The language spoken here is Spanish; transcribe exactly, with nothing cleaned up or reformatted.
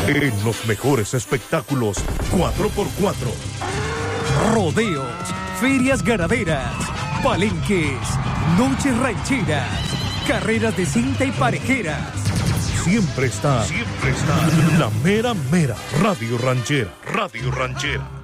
En los mejores espectáculos cuatro por cuatro. Rodeos, ferias ganaderas, palenques, noches rancheras, carreras de cinta y parejeras. Siempre está, siempre está la mera mera Radio Ranchera, Radio Ranchera.